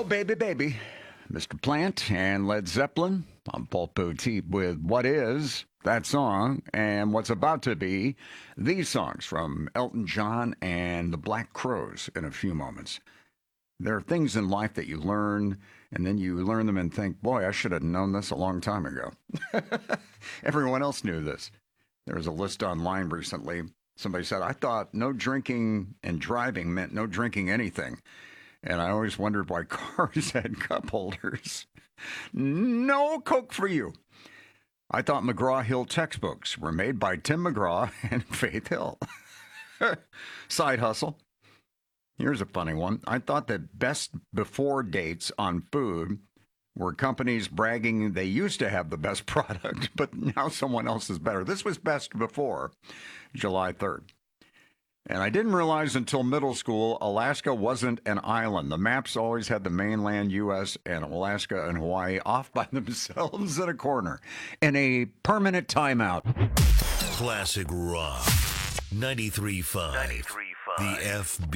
baby, baby. Mr. Plant and Led Zeppelin. I'm Paul Poteet with What Is That Song and What's About to Be These songs from Elton John and the Black Crowes in a few moments. There are things in life that you learn, and then you learn them and think, boy, I should have known this a long time ago. Everyone else knew this. There was a list online recently. Somebody said, I thought no drinking and driving meant no drinking anything. And I always wondered why cars had cup holders. No Coke for you. I thought McGraw-Hill textbooks were made by Tim McGraw and Faith Hill. Side hustle. Here's a funny one. I thought that best before dates on food were companies bragging they used to have the best product, but now someone else is better. This was best before July 3rd. And I didn't realize until middle school, Alaska wasn't an island. The maps always had the mainland U.S. and Alaska and Hawaii off by themselves in a corner in a permanent timeout. Classic Rock. 93.5. The FB.